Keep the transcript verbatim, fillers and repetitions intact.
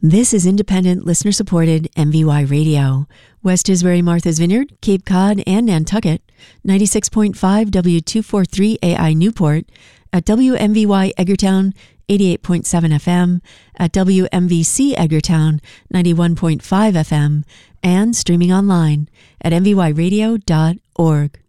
This is independent, listener-supported M V Y Radio. West Tisbury, Martha's Vineyard, Cape Cod, and Nantucket, ninety-six point five W two forty-three A I Newport, at W M V Y Edgartown, eighty-eight point seven F M, at W M V C Edgartown, ninety-one point five F M, and streaming online at m v y radio dot org.